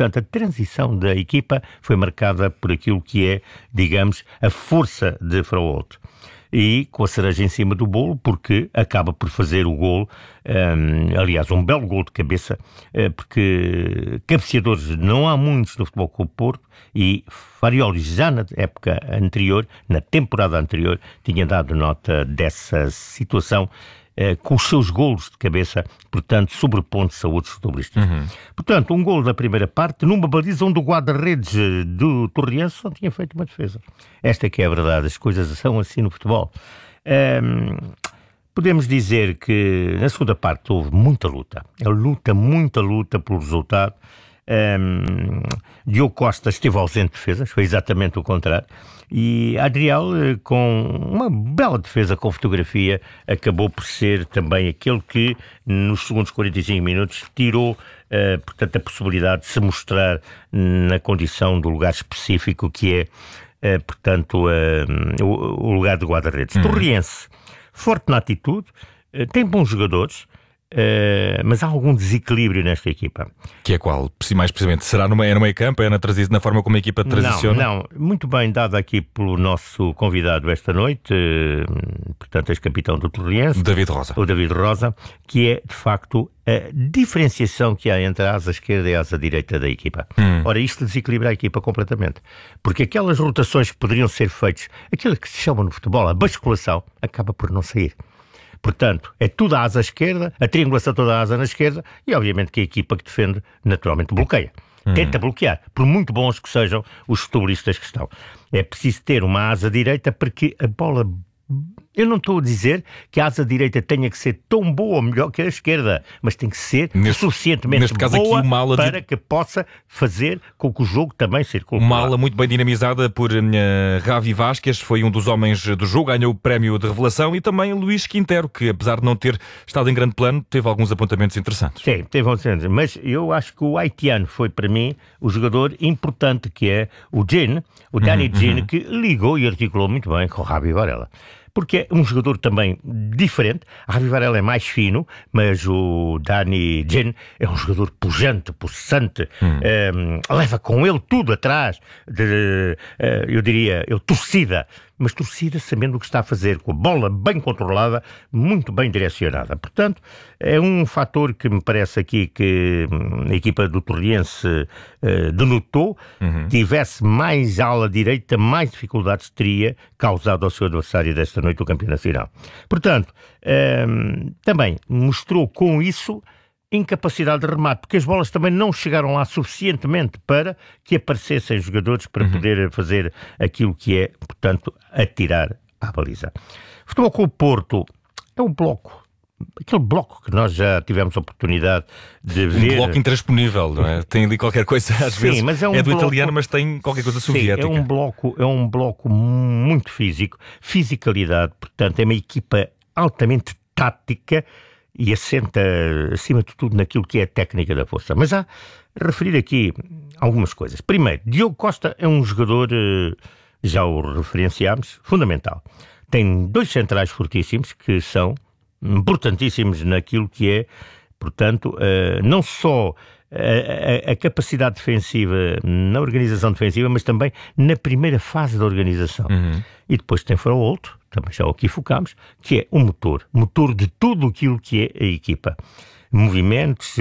da equipa foi marcada por aquilo que é, digamos, a força de Froholt. E com a cereja em cima do bolo, porque acaba por fazer o golo, aliás, um belo golo de cabeça, porque cabeceadores não há muitos no Futebol Clube Porto, e Farioli já na época anterior, na temporada anterior, tinha dado nota dessa situação, com os seus golos de cabeça, portanto, sobrepondo-se a outros futebolistas. Portanto, um golo na primeira parte, numa baliza onde o guarda-redes do Torriense só tinha feito uma defesa. Esta é que é a verdade, as coisas são assim no futebol. Podemos dizer que na segunda parte houve muita luta pelo resultado. Diogo Costa esteve ausente de defesas, foi exatamente o contrário, e Adriel, com uma bela defesa com fotografia, acabou por ser também aquele que nos segundos 45 minutos tirou, portanto, a possibilidade de se mostrar na condição do lugar específico que é, portanto, o lugar de guarda-redes. Torriense, forte na atitude, tem bons jogadores, mas há algum desequilíbrio nesta equipa. Que é qual? Mais precisamente, será no meio campo? É na forma como a equipa transiciona? Não, muito bem dado aqui pelo nosso convidado esta noite, portanto, ex-capitão do Torriense, o David Rosa, que é, de facto, a diferenciação que há entre a asa esquerda e a asa direita da equipa. Ora, isto desequilibra a equipa completamente, porque aquelas rotações que poderiam ser feitas, aquilo que se chama no futebol a basculação, acaba por não sair. Portanto, é tudo a asa esquerda, a triangulação toda a asa na esquerda, e obviamente que a equipa que defende naturalmente bloqueia. Tenta bloquear, por muito bons que sejam os futebolistas que estão. É preciso ter uma asa direita porque a bola... Eu não estou a dizer que a asa direita tenha que ser tão boa ou melhor que a esquerda, mas tem que ser suficientemente boa para que possa fazer com que o jogo também circule. Uma ala muito bem dinamizada por Javi Vázquez, foi um dos homens do jogo, ganhou o prémio de revelação, e também Luís Quintero, que apesar de não ter estado em grande plano, teve alguns apontamentos interessantes. Sim, teve alguns apontamentos, mas eu acho que o haitiano foi para mim o jogador importante, que é o Dani Gin, que ligou e articulou muito bem com o Javi Varela. Porque é um jogador também diferente. A Javi Varela é mais fino, mas o Dani Gin é um jogador pujante, possante, leva com ele tudo atrás, eu diria, torcida, mas torcida sabendo o que está a fazer, com a bola bem controlada, muito bem direcionada. Portanto, é um fator que me parece aqui que a equipa do Torriense denotou. Tivesse mais ala direita, mais dificuldades teria causado ao seu adversário desta noite, o campeão nacional. Portanto, também mostrou com isso incapacidade de remate, porque as bolas também não chegaram lá suficientemente para que aparecessem jogadores para poder fazer aquilo que é, portanto, atirar à baliza. Futebol Clube Porto é um bloco aquele bloco que nós já tivemos a oportunidade de ver. Um bloco intransponível, não é? Tem ali qualquer coisa, às vezes mas é do italiano, mas tem qualquer coisa soviética. Sim, é um bloco muito físico, fisicalidade, portanto é uma equipa altamente tática e assenta, acima de tudo, naquilo que é a técnica da força. Mas há a referir aqui algumas coisas. Primeiro, Diogo Costa é um jogador, já o referenciámos, fundamental. Tem 2 centrais fortíssimos que são importantíssimos naquilo que é, portanto, não só a capacidade defensiva na organização defensiva, mas também na primeira fase da organização. E depois tem Fraolto, também já aqui focámos, que é o motor de tudo aquilo que é a equipa. Movimentos,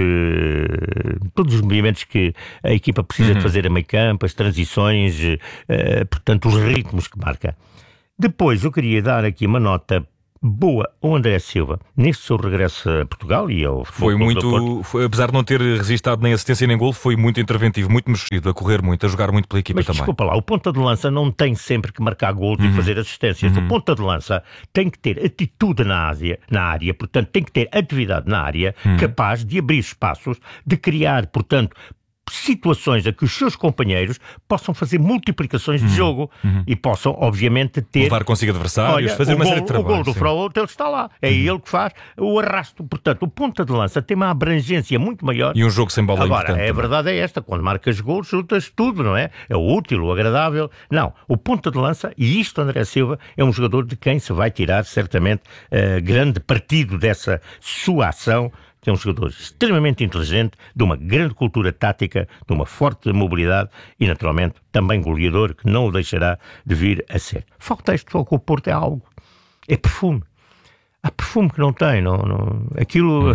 todos os movimentos que a equipa precisa de fazer a meio campo, as transições, portanto, os ritmos que marca. Depois eu queria dar aqui uma nota boa ao André Silva, neste seu regresso a Portugal e ao foi muito, apesar de não ter registrado nem assistência nem golo, foi muito interventivo, muito mexido, a correr muito, a jogar muito pela equipa. Mas também. Desculpa lá, o ponta de lança não tem sempre que marcar golos e fazer assistências. O ponta de lança tem que ter atitude na área, portanto tem que ter atividade na área, capaz de abrir espaços, de criar, portanto, situações a que os seus companheiros possam fazer multiplicações de jogo e possam, obviamente, ter... levar consigo adversários, fazer uma série de trabalhos. O gol do Fraolto, ele está lá. É ele que faz o arrasto. Portanto, o ponta de lança tem uma abrangência muito maior. E um jogo sem bola agora, importante. A verdade é esta. Quando marcas gols, chutas tudo, não é? É o útil, o agradável. Não. O ponta de lança, e isto, André Silva, é um jogador de quem se vai tirar, certamente, grande partido dessa sua ação, que é um jogador extremamente inteligente, de uma grande cultura tática, de uma forte mobilidade e, naturalmente, também goleador, que não o deixará de vir a ser. Falta este foco, o Porto é algo. É perfume. Há perfume que não tem, aquilo...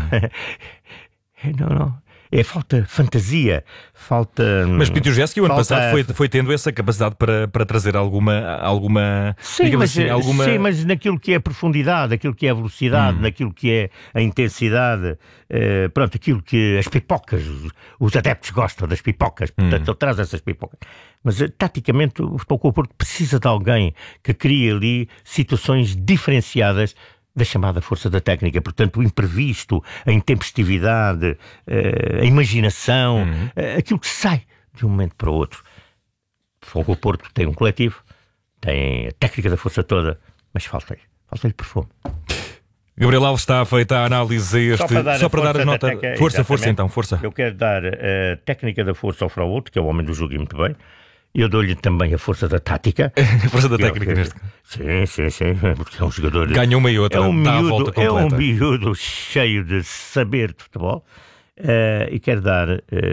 não. Falta fantasia, falta... Mas Piotr o ano passado foi tendo essa capacidade para trazer alguma... Sim, mas naquilo que é a profundidade, naquilo que é a velocidade, naquilo que é a intensidade, pronto, aquilo que as pipocas, os adeptos gostam das pipocas, portanto ele traz essas pipocas. Mas taticamente o Futebol Clube do Porto precisa de alguém que crie ali situações diferenciadas da chamada força da técnica, portanto o imprevisto, a intempestividade, a imaginação, aquilo que sai de um momento para o outro. O Futebol Clube do Porto tem um coletivo, tem a técnica da força toda, mas falta-lhe perfume. Gabriel Alves, está feita a análise só para dar a nota. Força então, força. Eu quero dar a técnica da força ao Fraolto, que é o homem do jogo e muito bem. Eu dou-lhe também a força da tática. A força da técnica neste caso. Sim, porque é um jogador... Ganha uma e outra, dá a volta completa. É um miúdo cheio de saber de futebol. E quero dar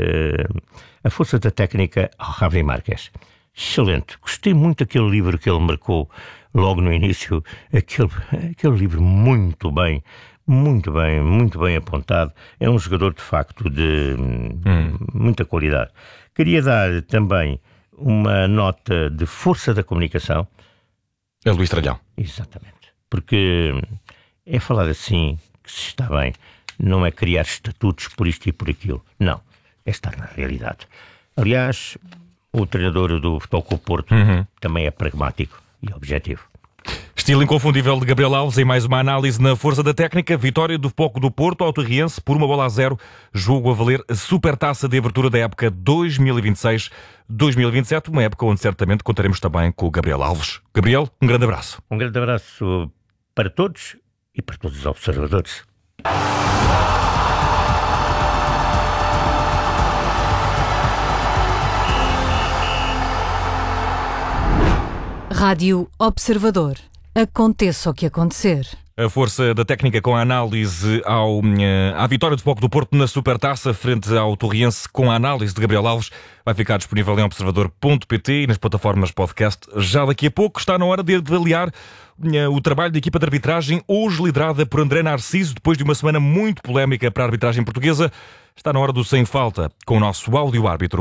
a força da técnica ao Javi Marques. Excelente. Gostei muito daquele livro que ele marcou logo no início. Aquele livro muito bem apontado. É um jogador, de facto, de muita qualidade. Queria dar também uma nota de força da comunicação. É Luís Tralhão. Exatamente. Porque é falar assim que se está bem, não é criar estatutos por isto e por aquilo. Não. É estar na realidade. Aliás, o treinador do Futebol Clube do Porto também é pragmático e objetivo. Estilo inconfundível de Gabriel Alves em mais uma análise na força da técnica. Vitória do Futebol Clube do Porto ao Torriense por 1-0. Jogo a valer a supertaça de abertura da época 2026-2027. Uma época onde certamente contaremos também com o Gabriel Alves. Gabriel, um grande abraço. Um grande abraço para todos e para todos os observadores. Rádio Observador. Aconteça o que acontecer. A força da técnica com a análise à vitória do Futebol Clube do Porto na Supertaça frente ao Torriense, com a análise de Gabriel Alves, vai ficar disponível em observador.pt e nas plataformas podcast. Já daqui a pouco está na hora de avaliar o trabalho da equipa de arbitragem, hoje liderada por André Narciso, depois de uma semana muito polémica para a arbitragem portuguesa. Está na hora do Sem Falta, com o nosso áudio-árbitro.